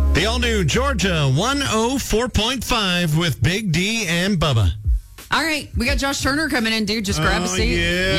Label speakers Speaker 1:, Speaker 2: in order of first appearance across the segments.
Speaker 1: The all-new Georgia 104.5 with Big D and Bubba.
Speaker 2: All right, we got Josh Turner coming in, dude. Just grab a seat.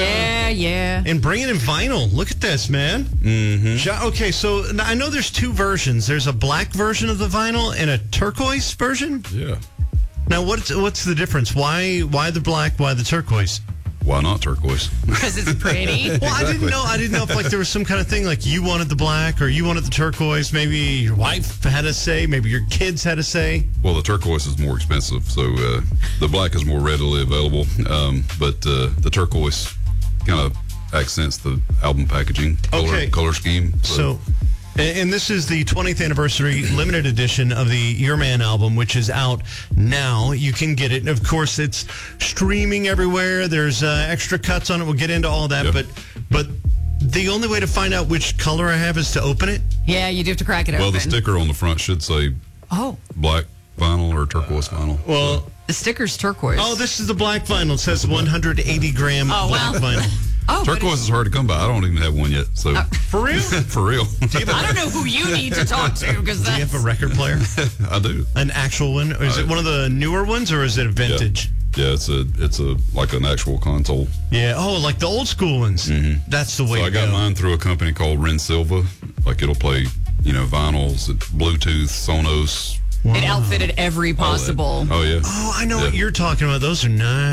Speaker 2: Yeah.
Speaker 1: And bringing in vinyl. Look at this, man.
Speaker 3: Mm-hmm.
Speaker 1: Okay, so I know there's two versions. There's a black version of the vinyl and a turquoise version.
Speaker 3: Yeah.
Speaker 1: Now, what's the difference? Why the black? Why the turquoise?
Speaker 3: Why not turquoise?
Speaker 2: Because it's pretty.
Speaker 1: Well, I didn't know if like there was some kind of thing like you wanted the black or you wanted the turquoise. Maybe your wife had a say. Maybe your kids had a say.
Speaker 3: Well, the turquoise is more expensive, so the black is more readily available. But the turquoise kind of accents the album packaging color scheme.
Speaker 1: So, and this is the 20th anniversary limited edition of the Your Man album, which is out now. You can get it. And of course, it's streaming everywhere. There's extra cuts on it. We'll get into all that.
Speaker 3: Yep.
Speaker 1: But the only way to find out which color I have is to open it.
Speaker 2: Yeah, you do have to crack it open.
Speaker 3: Well, the sticker on the front should say black vinyl or turquoise vinyl.
Speaker 1: Well,
Speaker 2: the sticker's turquoise.
Speaker 1: Oh, this is the black vinyl. It says 180 gram black vinyl.
Speaker 2: Oh,
Speaker 3: turquoise is hard to come by. I don't even have one yet. So
Speaker 1: for real?
Speaker 3: For real.
Speaker 2: I don't know who you need to talk to because
Speaker 1: do you have a record player?
Speaker 3: I do.
Speaker 1: An actual one? Or is it one of the newer ones, or is it a vintage?
Speaker 3: Yeah, it's a like an actual console.
Speaker 1: Yeah. Oh, like the old school ones. Mm-hmm. That's the way.
Speaker 3: So I got mine through a company called Ren Silva. Like it'll play, vinyls, Bluetooth, Sonos.
Speaker 2: Wow. It outfitted every possible.
Speaker 3: Oh yeah.
Speaker 1: Oh, I know what you're talking about. Those are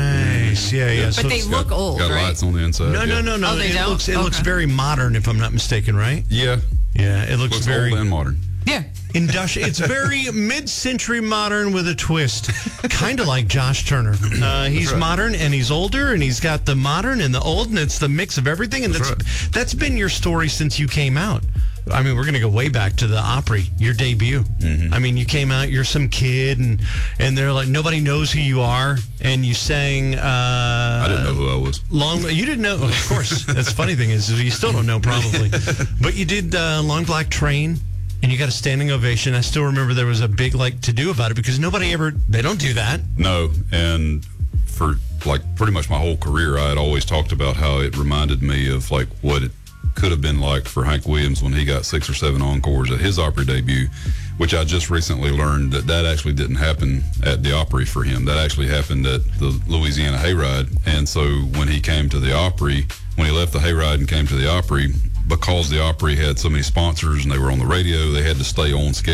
Speaker 1: nice. Yeah.
Speaker 2: But
Speaker 1: so
Speaker 2: they look old,
Speaker 3: got
Speaker 2: right?
Speaker 3: lights on the inside.
Speaker 1: No.
Speaker 2: Oh, they don't?
Speaker 1: It looks very modern, if I'm not mistaken, right?
Speaker 3: Yeah.
Speaker 1: Yeah, it looks very
Speaker 3: old and modern.
Speaker 2: Yeah.
Speaker 1: Industrial. It's very mid-century modern with a twist, kind of like Josh Turner. He's modern and he's older, and he's got the modern and the old, and it's the mix of everything. And that's been your story since you came out. I mean, we're going to go way back to the Opry, your debut. Mm-hmm. I mean, you came out, you're some kid, and they're like, nobody knows who you are, and you sang...
Speaker 3: I didn't know who I was.
Speaker 1: You didn't know, of course. That's the funny thing is you still don't know, probably. But you did Long Black Train, and you got a standing ovation. I still remember there was a big, to-do about it, because they don't do that.
Speaker 3: No, and for, pretty much my whole career, I had always talked about how it reminded me of, what it could have been like for Hank Williams when he got 6 or 7 encores at his Opry debut, which I just recently learned that actually didn't happen at the Opry for him. That actually happened at the Louisiana Hayride. And so when he came to the Opry, when he left the Hayride and came to the Opry, because the Opry had so many sponsors and they were on the radio, they had to stay on schedule.